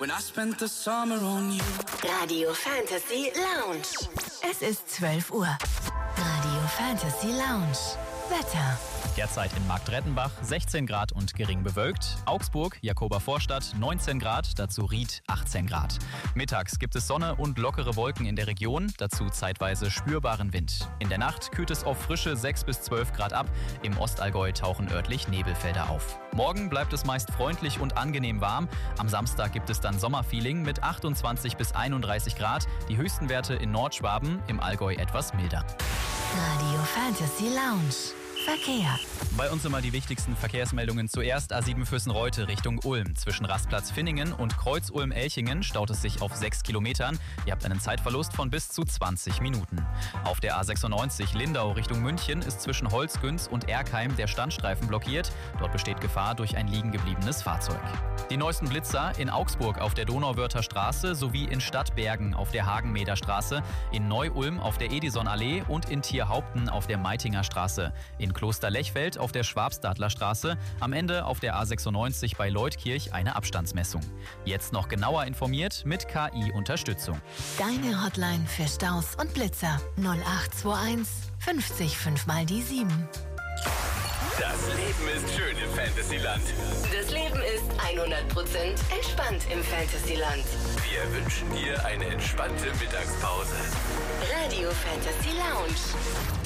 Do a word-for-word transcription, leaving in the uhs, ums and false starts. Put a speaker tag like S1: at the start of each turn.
S1: when I spent the summer on you.
S2: Radio Fantasy Lounge.
S3: Es ist zwölf Uhr. Radio Fantasy Lounge. Wetter.
S4: Derzeit in Marktreddenbach sechzehn Grad und gering bewölkt. Augsburg, Jakoba-Vorstadt neunzehn Grad, dazu Ried achtzehn Grad. Mittags gibt es Sonne und lockere Wolken in der Region, dazu zeitweise spürbaren Wind. In der Nacht kühlt es auf frische sechs bis zwölf Grad ab. Im Ostallgäu tauchen örtlich Nebelfelder auf. Morgen bleibt es meist freundlich und angenehm warm. Am Samstag gibt es dann Sommerfeeling mit achtundzwanzig bis einunddreißig Grad. Die höchsten Werte in Nordschwaben, im Allgäu etwas milder.
S3: Radio Fantasy Lounge. Verkehr.
S4: Bei uns immer die wichtigsten Verkehrsmeldungen. Zuerst A sieben Füssen-Reutte Richtung Ulm. Zwischen Rastplatz Finningen und Kreuz Ulm-Elchingen staut es sich auf sechs Kilometern. Ihr habt einen Zeitverlust von bis zu zwanzig Minuten. Auf der A sechsundneunzig Lindau Richtung München ist zwischen Holzgünz und Erkheim der Standstreifen blockiert. Dort besteht Gefahr durch ein liegen gebliebenes Fahrzeug. Die neuesten Blitzer in Augsburg auf der Donauwörther Straße sowie in Stadtbergen auf der Hagenmeder Straße, in Neu-Ulm auf der Edison-Allee und in Tierhaupten auf der Meitinger Straße. In Kloster-Lechfeld auf der Schwabstadler Straße, am Ende auf der A sechsundneunzig bei Leutkirch eine Abstandsmessung. Jetzt noch genauer informiert mit K I-Unterstützung.
S3: Deine Hotline für Staus und Blitzer null acht zwei eins fünfzig fünf mal die sieben.
S5: Das Leben ist schön im Fantasyland.
S2: Das Leben ist hundert Prozent entspannt im Fantasyland.
S5: Wir wünschen dir eine entspannte Mittagspause.
S2: Radio Fantasy Lounge.